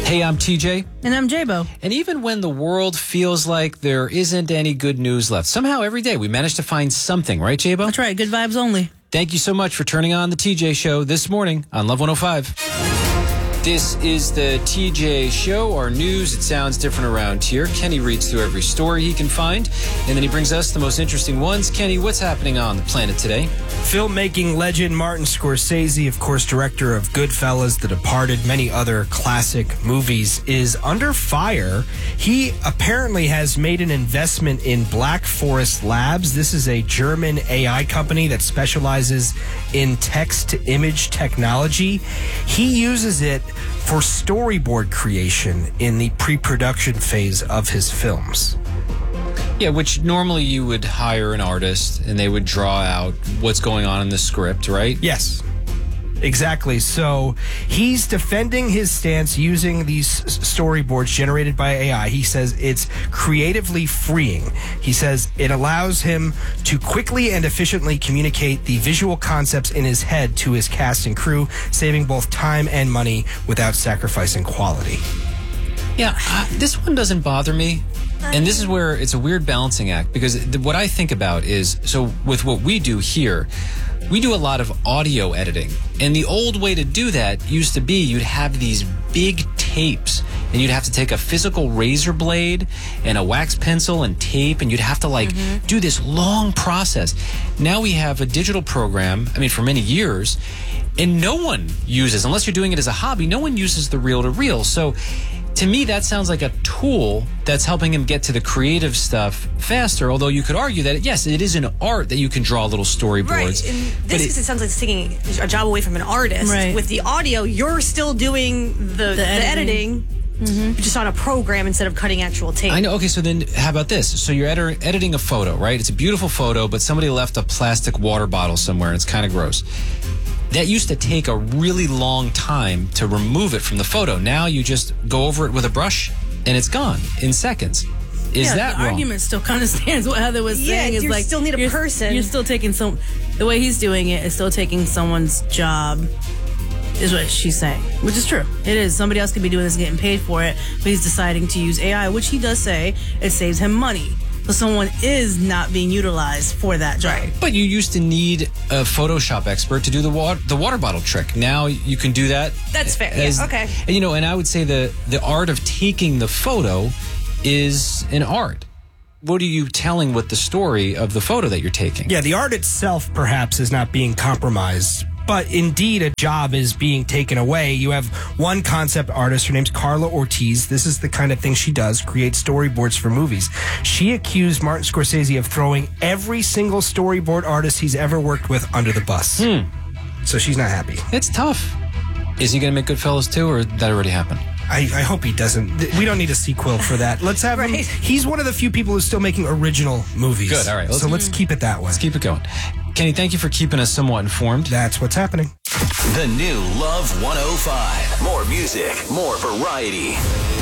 Hey, I'm TJ. And I'm J-Bo. And even when the world feels like there isn't any good news left, somehow every day we manage to find something, right, J-Bo? That's right. Good vibes only. Thank you so much for turning on the TJ Show this morning on Love 105. This is the TJ Show, our news. It sounds different around here. Kenny reads through every story he can find, and then he brings us the most interesting ones. Kenny, what's happening on the planet today? Filmmaking legend Martin Scorsese, of course, director of Goodfellas, The Departed, many other classic movies, is under fire. He apparently has made an investment in Black Forest Labs. This is a German AI company that specializes in text-to-image technology. He uses it for storyboard creation in the pre-production phase of his films. Yeah, which normally you would hire an artist and they would draw out what's going on in the script, right? Yes, exactly. So he's defending his stance using these storyboards generated by AI. He says it's creatively freeing. He says it allows him to quickly and efficiently communicate the visual concepts in his head to his cast and crew, saving both time and money without sacrificing quality. Yeah, this one doesn't bother me. And this is where it's a weird balancing act, because what I think about is, so with what we do here, we do a lot of audio editing. And the old way to do that used to be you'd have these big tapes and you'd have to take a physical razor blade and a wax pencil and tape, and you'd have to do this long process. Now we have a digital program, for many years, and no one uses, unless you're doing it as a hobby, no one uses the reel-to-reel. So to me, that sounds like a tool that's helping him get to the creative stuff faster, although you could argue that, yes, it is an art that you can draw little storyboards. Right. In this case, it sounds like it's taking a job away from an artist. Right. With the audio, you're still doing the editing. Just on a program instead of cutting actual tape. I know. Okay, so then how about this? So you're editing a photo, right? It's a beautiful photo, but somebody left a plastic water bottle somewhere, and it's kind of gross. That used to take a really long time to remove it from the photo. Now you just go over it with a brush, and it's gone in seconds. Is that the wrong? argument still kind of stands. What Heather was saying is you like still need a person. You're still taking the way he's doing it is still taking someone's job. Is what she's saying, which is true. It is. Somebody else could be doing this and getting paid for it, but he's deciding to use AI, which he does say it saves him money. So someone is not being utilized for that job. Right. But you used to need a Photoshop expert to do the water bottle trick. Now you can do that. That's fair. Okay. And, and I would say the art of taking the photo is an art. What are you telling with the story of the photo that you're taking? Yeah, the art itself perhaps is not being compromised, but indeed a job is being taken away. You have one concept artist, her name's Carla Ortiz. This is the kind of thing she does, create storyboards for movies. She accused Martin Scorsese of throwing every single storyboard artist he's ever worked with under the bus. So she's not happy. It's tough. Is he going to make Goodfellas 2, or that already happened? I hope he doesn't. We don't need a sequel for that. Let's have him. He's one of the few people who's still making original movies. Good, all right. So let's keep it that way. Let's keep it going. Kenny, thank you for keeping us somewhat informed. That's what's happening. The new Love 105. More music, more variety.